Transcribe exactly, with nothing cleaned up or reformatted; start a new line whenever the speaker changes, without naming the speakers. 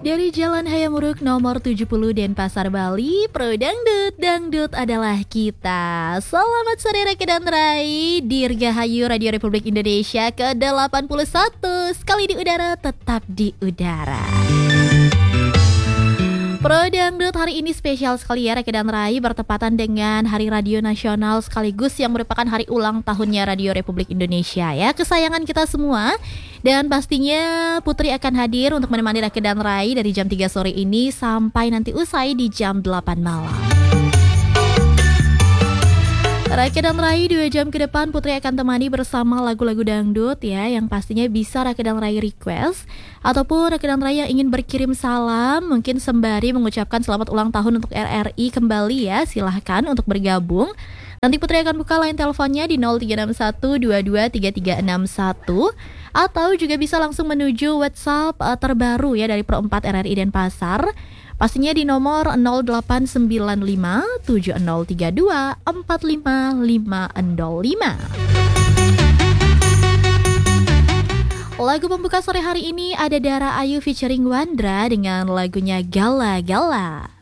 Dari Jalan Hayamuruk nomor tujuh puluh Denpasar, Bali, Pro Dangdut, Dangdut adalah kita. Selamat sore Rake dan Rai, Dirgahayu Radio Republik Indonesia ke delapan puluh satu. Sekali di udara, tetap di udara. Pro Dangdut hari ini spesial sekali ya Rake dan Rai, bertepatan dengan Hari Radio Nasional sekaligus yang merupakan hari ulang tahunnya Radio Republik Indonesia ya, kesayangan kita semua. Dan pastinya Putri akan hadir untuk menemani Rake dan Rai dari jam tiga sore ini sampai nanti usai di jam delapan malam. Rake dan Rai dua jam ke depan Putri akan temani bersama lagu-lagu dangdut ya, yang pastinya bisa Rake dan Rai request, ataupun Rake dan Rai yang ingin berkirim salam, mungkin sembari mengucapkan selamat ulang tahun untuk R R I kembali ya, silahkan untuk bergabung. Nanti Putri akan buka line teleponnya di nol tiga enam satu dua dua tiga tiga enam satu, atau juga bisa langsung menuju WhatsApp uh, terbaru ya dari Pro empat R R I Denpasar. Pastinya di nomor nol delapan sembilan lima tujuh nol tiga dua empat lima lima nol lima. Lagu pembuka sore hari ini ada Dara Ayu featuring Wandra dengan lagunya Gala Gala.